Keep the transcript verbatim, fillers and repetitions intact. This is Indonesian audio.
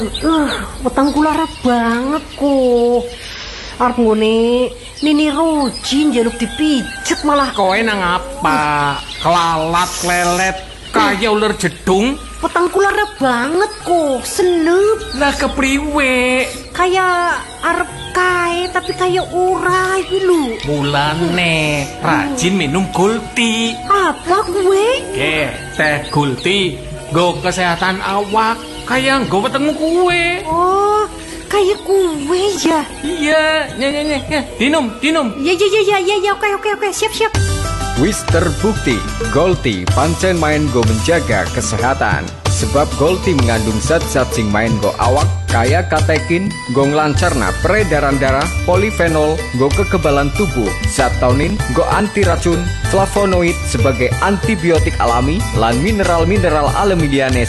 Uh, weteng kula arep banget kok. Arep ngene Nini Roji njaluk dipijet malah kowe nang apa? Kelalat lelet kaya ular jedung. Weteng kula arep banget kok, senep. Lah kepriwe? Kayak arep kae tapi kayak ora iki lho. Mulane rajin minum Gulti. Apa kuwe? Oke, teh Gulti nggo kesehatan awak. Kayak nggo wetengmu kuwe. Oh, kayak kuwe ya. Iya, nye nye nye, nye. Dinum, dinum. Iya iya iya iya iya oke oke oke siap siap. Wis terbukti, Gulti pancen main go menjaga kesehatan. Sebab Gulti mengandung zat-zat sing main go awak kaya katekin, go nglancarna peredaran darah, polifenol, go kekebalan tubuh, zat taunin, go anti racun, flavonoid sebagai antibiotik alami, lan mineral-mineral alami liyane